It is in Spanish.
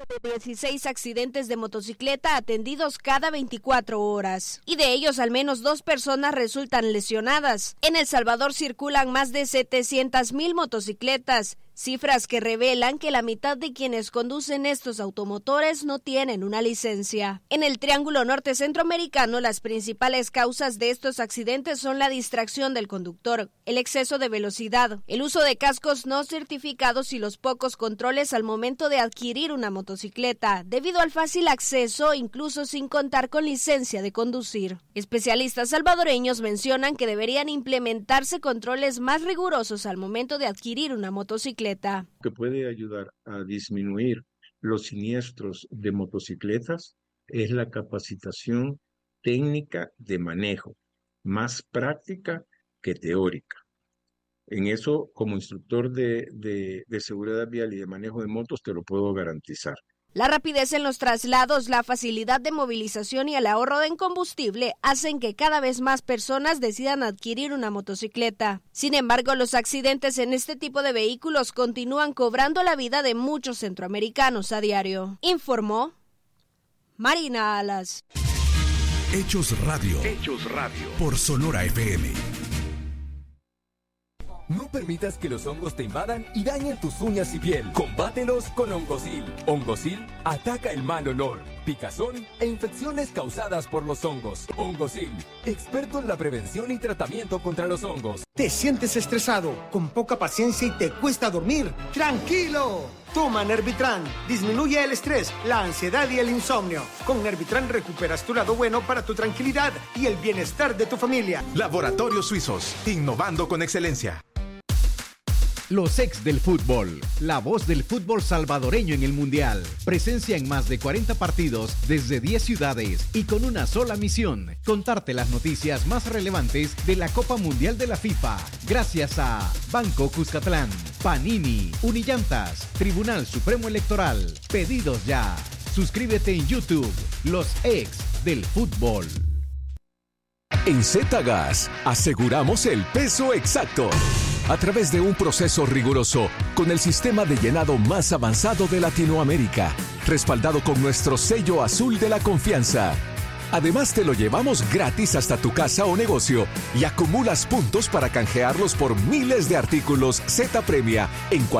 de 16 accidentes de motocicleta atendidos cada 24 horas. Y de ellos, al menos 2 personas resultan lesionadas. En El Salvador circulan más de 700,000 motocicletas, cifras que revelan que la mitad de quienes conducen estos automotores no tienen una licencia. En el Triángulo Norte Centroamericano, las principales causas de estos accidentes son la distracción del conductor, el exceso de velocidad, el uso de cascos no certificados y los pocos controles al momento de adquirir una motocicleta, debido al fácil acceso, incluso sin contar con licencia de conducir. Especialistas salvadoreños mencionan que deberían implementarse controles más rigurosos al momento de adquirir una motocicleta. Que puede ayudar a disminuir los siniestros de motocicletas es la capacitación técnica de manejo, más práctica que teórica. En eso, como instructor de seguridad vial y de manejo de motos, te lo puedo garantizar. La rapidez en los traslados, la facilidad de movilización y el ahorro en combustible hacen que cada vez más personas decidan adquirir una motocicleta. Sin embargo, los accidentes en este tipo de vehículos continúan cobrando la vida de muchos centroamericanos a diario. Informó Marina Alas. Hechos Radio. Hechos Radio. Por Sonora FM. No permitas que los hongos te invadan y dañen tus uñas y piel. Combátelos con Hongosil. Hongosil ataca el mal olor, picazón e infecciones causadas por los hongos. Hongosil, experto en la prevención y tratamiento contra los hongos. ¿Te sientes estresado, con poca paciencia y te cuesta dormir? ¡Tranquilo! Toma Nervitran. Disminuye el estrés, la ansiedad y el insomnio. Con Nervitran recuperas tu lado bueno para tu tranquilidad y el bienestar de tu familia. Laboratorios Suizos, innovando con excelencia. Los ex del fútbol, la voz del fútbol salvadoreño en el Mundial. Presencia en más de 40 partidos desde 10 ciudades y con una sola misión: contarte las noticias más relevantes de la Copa Mundial de la FIFA. Gracias a Banco Cuscatlán, Panini, Unillantas, Tribunal Supremo Electoral. Pedidos ya. Suscríbete en YouTube. Los ex del fútbol. En Z-Gas aseguramos el peso exacto a través de un proceso riguroso con el sistema de llenado más avanzado de Latinoamérica, respaldado con nuestro sello azul de la confianza. Además, te lo llevamos gratis hasta tu casa o negocio y acumulas puntos para canjearlos por miles de artículos Z Premia en